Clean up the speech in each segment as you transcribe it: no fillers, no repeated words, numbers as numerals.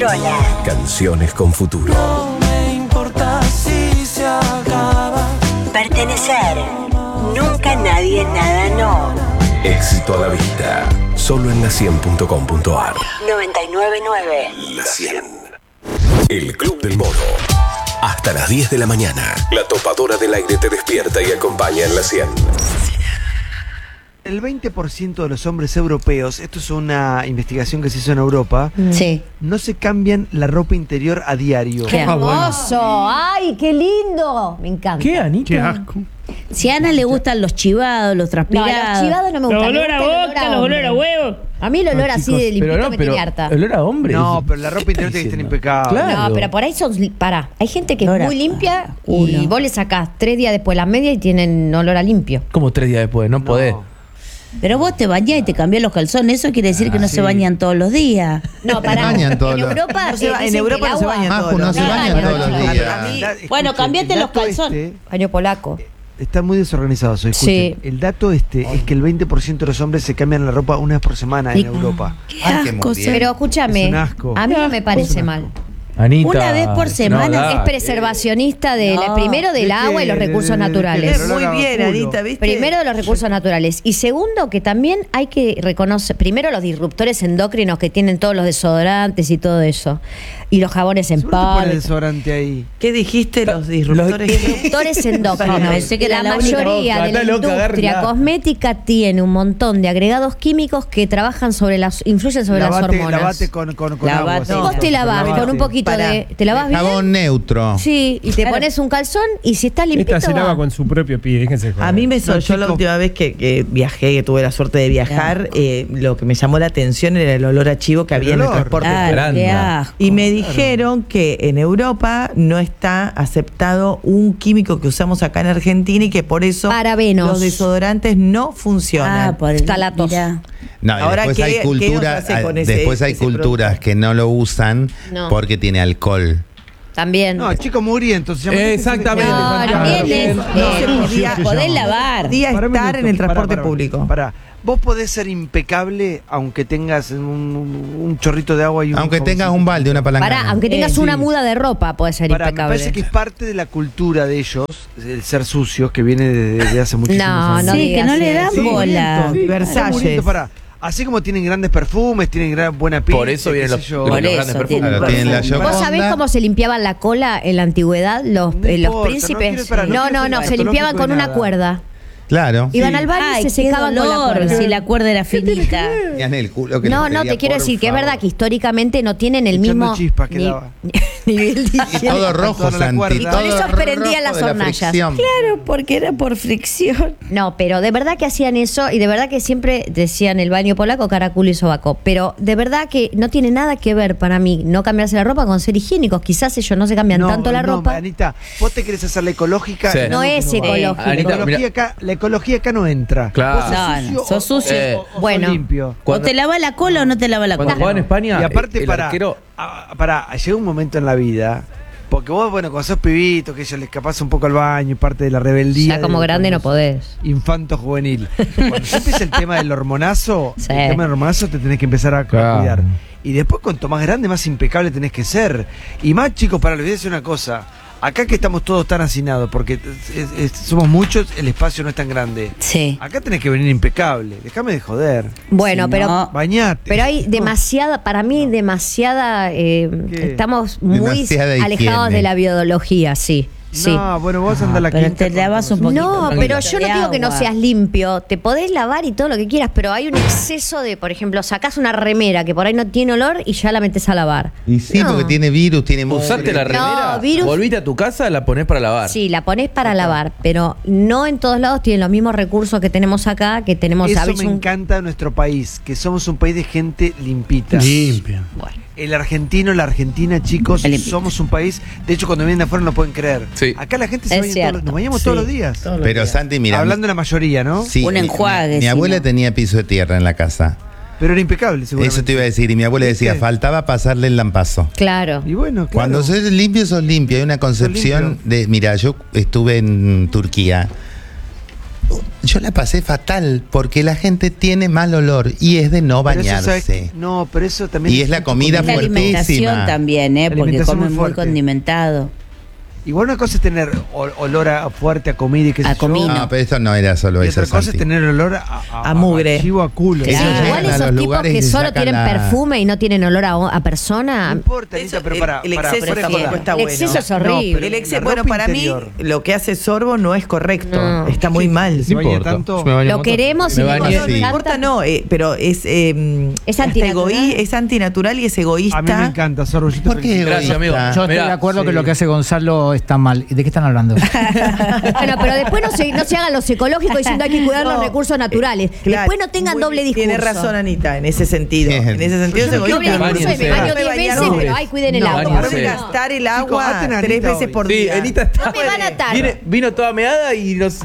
Segurola. Canciones con futuro. No me importa si se acaba. Pertenecer. Nunca nadie nada no. Éxito a la vista. Solo en la100.com.ar. 99.9. La 100. El Club del Mono. Hasta las 10 de la mañana. La topadora del aire te despierta y acompaña en la 100. El 20% de los hombres europeos, esto es una investigación que se hizo en Europa, Sí. no se cambian la ropa interior a diario. ¡Qué hermoso! ¡Ay, qué lindo! Me encanta. ¿Qué, Anita? Qué asco. Si a Ana le gustan los chivados, los No, transpirados. los chivados no me Los gustan. me olor a gusta el boca, los olor a hombre. huevo. A mí el olor así de limpito me tiene harta. ¿Olor a hombre? No, pero la ropa interior tiene que estar impecable. Claro. No, pero por ahí son... Pará, hay gente que es Olor a- muy limpia y uno. vos le sacás 3 días después las medias y tienen olor a limpio. Como 3 días después, no podés. Pero vos te bañás y te cambiás los calzones. Eso quiere decir que no se bañan todos los días. No, pará. bañan todos En los- Europa, No se va- en dicen Europa que el no se agua- bañan Ah, todos no los se días. bañan todos los Para días. mí, Bueno, cambiate el los dato calzones. Baño polaco. Está muy desorganizado eso, disculpen. Sí. El dato es que el 20% de los hombres se cambian la ropa una vez por semana en Y- Europa. Qué Ay, qué asco. muy bien. Pero escúchame, Es un asco. a mí no me parece mal. Anita. Una vez por semana. Es preservacionista No. primero del ¿De agua qué? y los recursos ¿De naturales. qué? Muy bien, Culo. Anita, ¿viste? Primero de los recursos naturales. Y segundo, que también hay que reconocer, primero los disruptores endócrinos que tienen todos los desodorantes y todo eso. Y los jabones en Seguro te pones polvo. desodorante ahí. ¿Qué dijiste? Los disruptores. Disruptores endócrinos. Pensé que era la la única mayoría boca. de la Está loca, industria agárrenla. cosmética tiene un montón de agregados químicos que trabajan sobre influyen sobre las hormonas. Lavate con agua. Lavate. sí. Vos te lavás Lavate. con un poquito Pará. de... ¿Te lavás bien? Jabón neutro. Sí, y te Claro. pones un calzón y si estás limpito Esta se va. lava con su propio pie, déjense joder. A mí me No, yo la chico. última vez que viajé, que tuve la suerte de viajar, lo que me llamó la atención era el olor a chivo que El había en el olor. transporte Ah, público. qué Granda. asco. Y me dijeron que en Europa no está aceptado un químico que usamos acá en Argentina y que por eso Parabenos. los desodorantes no funcionan. Ah, por el Ftalatos. mirá. No, y Ahora, después ¿qué- hay qué culturas, nos hace con ese- después hay ese culturas producto? que no lo usan No. porque tiene alcohol. También. No, chico muriendo. Entonces, Exactamente. No, también es... Podés lavar. Podía estar en el transporte público. Pará. Vos podés ser impecable aunque tengas un chorrito de agua y un Aunque tengas jaboncito. un balde, una palangana. Pará, aunque tengas Sí. una muda de ropa, puede ser Pará, me impecable. parece que es parte de la cultura de ellos, el ser sucios, que viene de hace muchísimos No, años. no Sí, que digas no le dan eso. bola. Sí, Versalles. muriendo, pará. Así como tienen grandes perfumes, tienen buena piel. Por eso vienen los Por grandes eso perfumes. tienen Claro, tienen la perfume. ¿Vos sabés Yoconda. cómo se limpiaban la cola en la antigüedad los No importa, los príncipes? no quiero ser se limpiaban patológico con de una nada. cuerda. Claro. Iban al baño y Ay, se qué secaban con la dolor cuerda. si la cuerda era finita. Tenían el culo que No, les no, pedía, te quiero por decir que es favor. verdad que históricamente no tienen el Echando mismo chispas quedaba. nivel de Y higiene. todo rojo, Toda la Santi. cuerda. Y todo con eso prendían las rojo de la hornallas. fricción. Claro, porque era por fricción. No, pero de verdad que hacían eso y de verdad que siempre decían el baño polaco, caraculo y sobaco. Pero de verdad que no tiene nada que ver para mí no cambiarse la ropa con ser higiénicos. Quizás ellos no se cambian tanto la ropa. Anita, vos te querés hacer la ecológica. Sí. No es va. ecológico. Anita, La ecología acá no entra. Claro. Vos No, sos sucio. o Bueno. sos limpio. O te lava la cola o no te lava la Cuando cola. jugaba en España, Y aparte, el para arquero... llega un momento en la vida, porque vos, bueno, cuando sos pibito, que ellos les escapás un poco al baño, parte de la rebeldía. Ya como de grande no cuando sos podés. Infanto juvenil. Cuando ya empieza el tema del hormonazo, Sí. el tema del hormonazo te tenés que empezar a Claro. cuidar. Y después, cuanto más grande, más impecable tenés que ser. Y más, chicos, les voy a decir una cosa. Acá que estamos todos tan hacinados, porque somos muchos, el espacio no es tan grande. Sí. Acá tenés que venir impecable. Déjame de joder. Bueno, Si pero no- Bañate. Pero hay demasiada, para mí, demasiada. Estamos muy Demasiada alejados higiene. de la biología, sí. Sí. No, bueno, vos andás a la pero quinta te lavas un con- poquito. No, con pero un yo poquito no de digo que no agua. seas limpio. Te podés lavar y todo lo que quieras, pero hay un exceso de, por ejemplo, sacás una remera que por ahí no tiene olor y ya la metés a lavar. Y sí, No. porque tiene virus, tiene Usaste la mugre. remera, virus- volviste a tu casa, la ponés para lavar. Sí, la ponés para lavar, pero no en todos lados tienen los mismos recursos que tenemos acá, que tenemos Eso ¿sabes? me encanta de nuestro país, que somos un país de gente limpita. Limpia. Bueno. El argentino, la argentina, chicos, El limpita. somos un país. De hecho, cuando vienen de afuera no pueden creer. Sí. Acá la gente se Es baña cierto. nos bañamos todos los días. Pero Santi, mira. Hablando de la mayoría, ¿no? sí, Un enjuague, Mi si abuela no. tenía piso de tierra en la casa. Pero era impecable, seguramente. Eso te iba a decir. Y mi abuela decía, ¿Viste? faltaba pasarle el lampazo. Claro. Y bueno, claro. Cuando sos limpio, sos limpio. Hay una concepción limpio. de. Mira, yo estuve en Turquía. Yo la pasé fatal porque la gente tiene mal olor y es de no Pero eso, bañarse. ¿sabes? No, pero eso también. Y es la comida La alimentación fuertísima. también, porque Alimentación comen muy muy fuerte. condimentado. Igual una cosa es tener olor fuerte a comida y qué sé A yo. comino. No, pero esto no era solo Y eso, otra cosa es Santi. tener olor A mugre. a chivo, a culo. Sí, Claro. igual Llegan a esos los tipos lugares que y se solo sacan tienen la- perfume y no tienen olor a No persona. importa, Anita, pero para. el exceso fuera de tampoco joda. está El bueno. exceso es No, horrible. pero El la exceso, ropa bueno, para interior. mí lo que hace Sorbo no es correcto. No. Está muy mal. Se baña importa. tanto. Yo me baño un Lo montón. queremos Me y baño. nos Sí. No encanta. importa, no, pero Es antinatural. es antinatural y es egoísta. A mí me encanta, Sorbo. yo te ¿Por qué felicito. Gracias, amigo. egoísta? Yo estoy Mirá, de acuerdo sí. que lo que hace Gonzalo está mal. ¿De qué están hablando? Bueno, pero después no se hagan los ecológicos diciendo hay que cuidar los No, recursos naturales. Claro, Después no tengan muy doble bien. discurso. Tiene razón, Anita, en ese sentido. Bien. En ese sentido es Pero yo no egoísta. Doble discurso y me Bañense. baño 10 veces, No, pero ay, cuiden el no, agua. No bañense. pueden gastar el agua aten a 3 Anita veces hoy. por Sí, día. Anita está. No me van a atar. Vino toda meada y nos.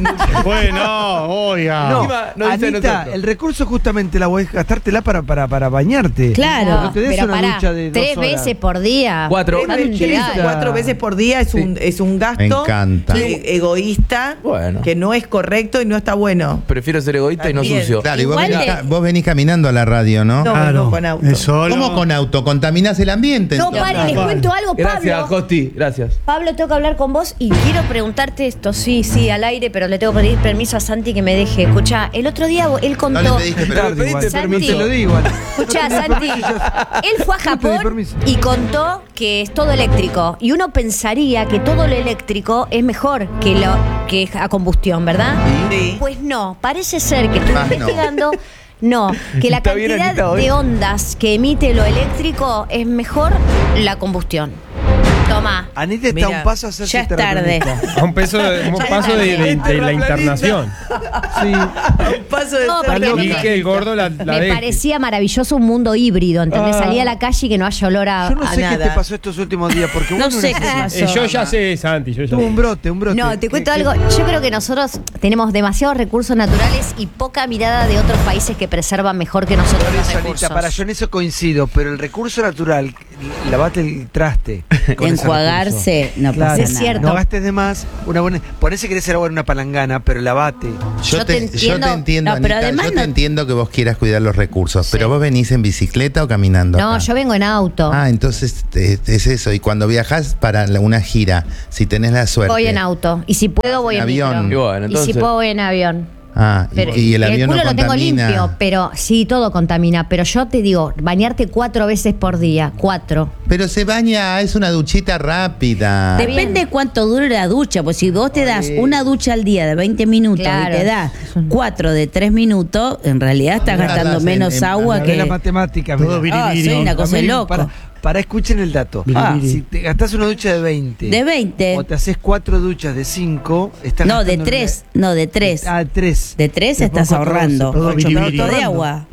Bueno, oiga. No, Encima nos dice a Anita, nosotros. el recurso justamente la voy a gastártela para bañarte. Claro. No te des pero una pará, ducha de 3 2 horas. veces por día. 4. Cantidad. 4 veces por día es un gasto Me encanta. egoísta Bueno. que no es correcto y no está bueno. Prefiero ser egoísta y no También. sucio. Claro, y vos Igual venís, de- vos venís caminando a la radio, ¿no? No, Claro, no con auto. es solo. ¿Cómo con auto? Contaminás el ambiente. No, entonces. pare, les cuento algo, Gracias, Pablo. Costi. Gracias. Pablo, tengo que hablar con vos y quiero preguntarte esto. Sí, al aire, pero le tengo que pedir permiso a Santi que me deje. Escuchá, el otro día él No contó. le pediste Tarde permiso. igual, Santi. no te lo digo. Escuchá, Santi, él fue a pedí Japón permiso. y contó que es todo eléctrico. Y uno pensaría que todo lo eléctrico es mejor que lo que es a combustión, ¿verdad? Sí. Pues no, parece ser que estoy Ah, no. investigando. No, que la Está bien, cantidad Anita, hoy. de ondas que emite lo eléctrico es mejor la combustión. Toma. Anita está Mira, a un paso a hacerse ya es tarde. terraplanista. A un paso de la internación. Sí. Un paso de No, ser porque a mí Y me- que el gordo la Me deje. parecía maravilloso un mundo híbrido, ¿entendés? Ah. Salía a la calle y que no haya olor a, Yo no a sé qué nada. te pasó estos últimos días, porque No vos sé qué pasó. Yo ya sé, Santi. Yo ya Tuvo sé. un brote. No, te cuento algo. Yo creo que nosotros tenemos demasiados recursos naturales y poca mirada de otros países que preservan mejor que nosotros Por los eso, recursos. Anita, para yo en eso coincido, pero el recurso natural, lavate el traste. con ese Enjuagarse, recurso. no Claro, pasa Es nada. cierto. no gastes de más. Por eso querés hacer agua en una palangana, pero lavate. Yo te entiendo. Yo te entiendo, No, pero Anita, además yo te no- entiendo que vos quieras cuidar los recursos, pero vos venís en bicicleta o caminando. No, acá? yo vengo en auto. Ah, entonces es eso. Y cuando viajás para una gira, si tenés la suerte. Voy en auto. Y si puedo, voy en Avión. micro. Y bueno, Y si entonces- puedo, voy en avión. Ah, Pero- y el avión culo no lo tengo contamina. limpio, pero sí, todo contamina. Pero yo te digo, bañarte 4 veces por día. 4. Pero se baña, es una duchita rápida. Bien. Depende cuánto dure la ducha, pues si vos te das una ducha al día de 20 minutos Claro. y te das 4 de 3 minutos, en realidad estás Claro, gastando en- menos en- agua Ve que... la matemática. Todo mira. Ah, soy una cosa de loco. Para escuchen el dato. Ah. Si te gastás una ducha de 20. De 20. O te haces 4 duchas de 5. Estás No, de gastando 3, no, de 3. Ah, 3. De 3 estás ahorrando todo 8 biribiri. minutos de agua.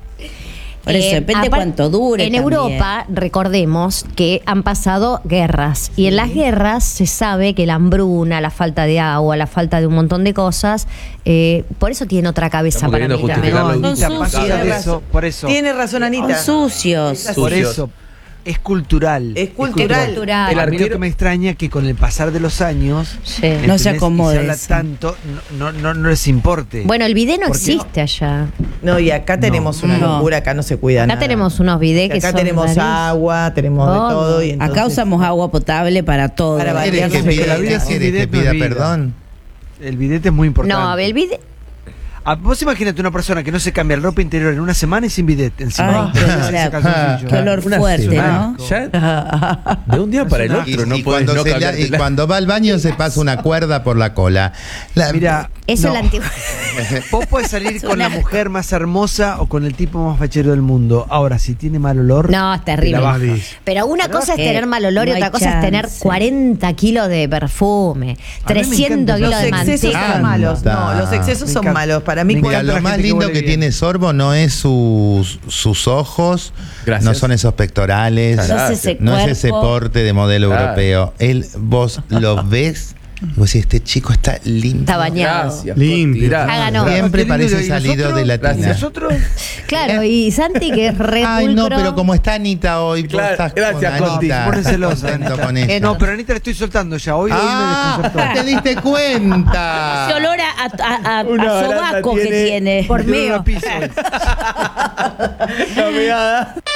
Por eso depende cuánto dure. En también. Europa, recordemos que han pasado guerras. Y en las guerras se sabe que la hambruna, la falta de agua, la falta de un montón de cosas, por eso tienen otra cabeza Estamos para queriendo mí. justificar No, lo Anita, Son pasa sucios. de eso. Por eso. Tiene razón, Anita. Son sucios. Por sucios. eso. Es cultural. Es cultural. Cultural. A mí lo arquero- que me extraña es que con el pasar de los años Sí. No se ¿entendés? acomode Y se habla eso. tanto, no les importe. Bueno, el bidet no ¿Por qué no? existe allá. No, y acá tenemos una No. locura, acá no se cuida Acá nada. tenemos unos bidets que Acá son tenemos rarísimos. agua, tenemos de Todo. todo. Y entonces, Acá usamos agua potable para todo. Para ¿Quieres variar que los pida, la vida sin ¿quieres que bidet no es pida vida. perdón? El bidet es muy importante. No, el bidet. Vos imagínate una persona que no se cambia la ropa interior en una semana y sin bidet encima. Ay, qué olor Ese a- calzoncillo. qué olor Una fuerte, semana. ¿no? Ya, de un día para el una- otro, no y puedes cuando, no se la- cambiarte y la- cuando va al baño se pasa una cuerda por la cola. Mira, Eso no. es la antigua. Vos podés salir Es con la una- mujer más hermosa o con el tipo más fachero del mundo. Ahora, si tiene mal olor, No, es terrible. te la bajas. Pero una cosa es que tener mal olor y no otra hay cosa es tener chance. 40 kilos de perfume, A mí me 300 encanta. kilos los de excesos manteca. son malos. No, los excesos Me son encanta. malos. Para mí, Me Mira, encanta lo la más gente que lindo huele que bien. tiene Sorbo no es sus ojos, Gracias. no son esos pectorales, No es ese no es ese cuerpo. porte de modelo Claro. europeo. Vos lo ves Y vos decís, este chico está limpio. Está bañado. Gracias. Limpio. Tirá. Ah, ganó. Siempre Qué lindo. parece ¿Y salido nosotros? de la tina. ¿Y nosotros? Claro, y Santi, que es re Ay, no, pulcro. pero como está Anita hoy, vos Claro, estás gracias, con Conti. Anita. Se pone estás celosa, contento Anita. con ella. No, pero Anita la estoy soltando ya. Hoy me desconcertó. ¿Te diste cuenta? Ese olor a Una baranda sobaco que tiene. Por Me dio meo. una pizza. La meada.